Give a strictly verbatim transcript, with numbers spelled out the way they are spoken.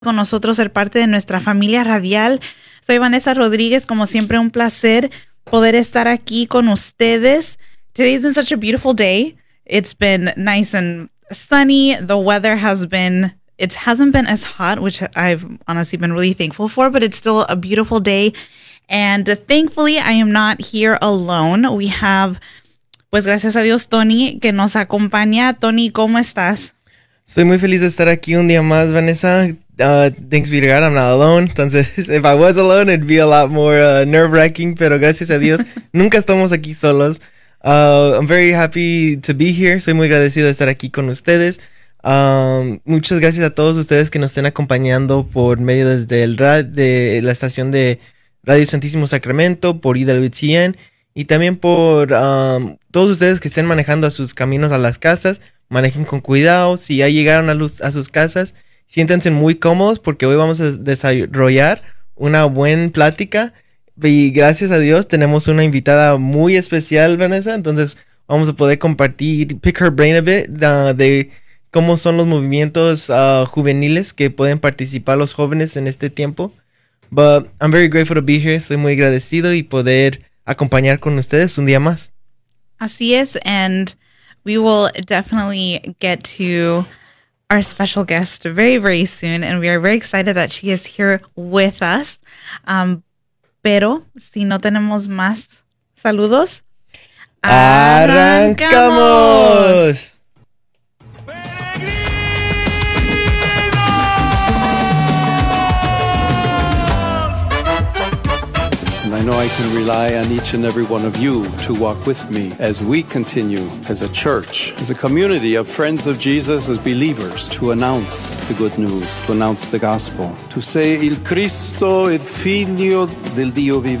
con nosotros, ser parte de nuestra familia radial. Soy Vanessa Rodríguez, como siempre un placer poder estar aquí con ustedes. Today's been such a beautiful day. It's been nice and sunny. The weather has been, it hasn't been as hot, which I've honestly been really thankful for, but it's still a beautiful day. And thankfully, I am not here alone. We have, pues gracias a Dios, Tony, que nos acompaña. Tony, ¿cómo estás? Estoy muy feliz de estar aquí un día más, Vanessa. Uh, thanks be to God, I'm not alone. Entonces, if I was alone, it'd be a lot more uh, nerve-wracking. Pero gracias a Dios, nunca estamos aquí solos. Uh, I'm very happy to be here. Soy muy agradecido de estar aquí con ustedes. Um, muchas gracias a todos ustedes que nos estén acompañando por medio desde el rad de la estación de Radio Santísimo Sacramento, por E W T N, y también por um, todos ustedes que estén manejando a sus caminos a las casas. Manejen con cuidado. Si ya llegaron a, luz, a sus casas, siéntanse muy cómodos porque hoy vamos a desarrollar una buena plática. Y gracias a Dios tenemos una invitada muy especial, Vanessa. Entonces vamos a poder compartir, pick her brain a bit, uh, de cómo son los movimientos uh, juveniles que pueden participar los jóvenes en este tiempo. But I'm very grateful to be here. Soy muy agradecido y poder acompañar con ustedes un día más. Así es, and we will definitely get to our special guest very, very soon, and we are very excited that she is here with us. Um, pero, si no tenemos más saludos, ¡arrancamos! I know I can rely on each and every one of you to walk with me as we continue as a church, as a community of friends of Jesus, as believers, to announce the good news, to announce the gospel, to say Il Cristo, il Figlio del Dio vivente.